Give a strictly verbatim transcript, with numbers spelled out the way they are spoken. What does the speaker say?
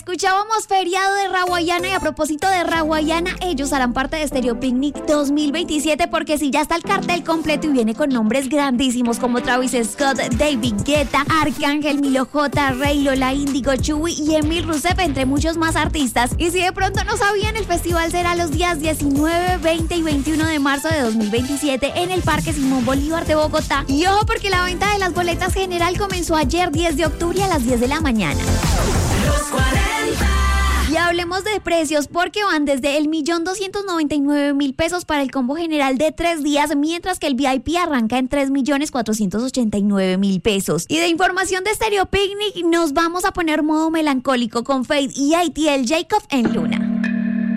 escuchábamos Feriado de Raguayana y a propósito de Raguayana, ellos harán parte de Stereo Picnic dos mil veintisiete porque si ya está el cartel completo y viene con nombres grandísimos como Travis Scott, David Guetta, Arcángel, Milo J, Rey, Lola Índigo, Chuy y Emil Rousseff, entre muchos más artistas. Y si de pronto no sabían, el festival será los días diecinueve, veinte y veintiuno de marzo de dos mil veintisiete en el Parque Simón Bolívar de Bogotá. Y ojo porque la venta de las boletas general comenzó ayer diez de octubre a las diez de la mañana. Los cuarenta. Y hablemos de precios porque van desde el millón doscientos noventa y nueve mil pesos para el combo general de tres días, mientras que el V I P arranca en tres millones cuatrocientos ochenta y nueve mil pesos. Y de información de Stereo Picnic nos vamos a poner modo melancólico con Fade y A T L Jacob en Luna.